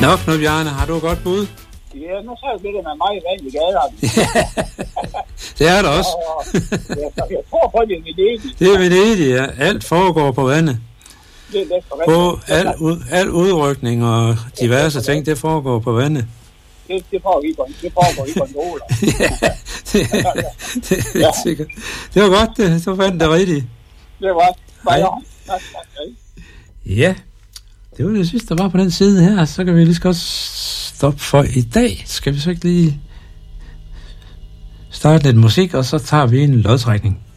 Nå, Knud Bjarne, har du et godt bud? Ja, nu så det med mig i vand i gaderne. Det er der også. Jeg tror på, det er Venedig. Det er Venedig, ja. Alt foregår på vandet. Det er lidt for På al udrykning og diverse ting, det foregår på vandet. Det foregår i gondoler. Det er sikkert. Det var godt, det. Så fandt det rigtigt. Det var Ja, det var det sidste, der var på den side her. Så kan vi lige så godt stoppe for i dag. Skal vi så ikke lige starte lidt musik, og så tager vi en lodtrækning.